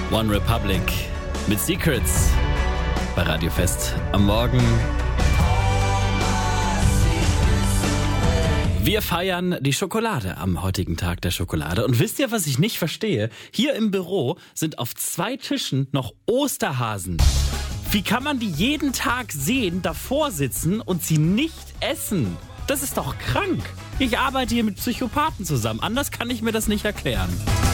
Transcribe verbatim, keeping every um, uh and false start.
One Republic mit Secrets bei Radio Fest am Morgen. Wir feiern die Schokolade am heutigen Tag der Schokolade. Und wisst ihr, was ich nicht verstehe? Hier im Büro sind auf zwei Tischen noch Osterhasen. Wie kann man die jeden Tag sehen, davor sitzen und sie nicht essen? Das ist doch krank. Ich arbeite hier mit Psychopathen zusammen. Anders kann ich mir das nicht erklären.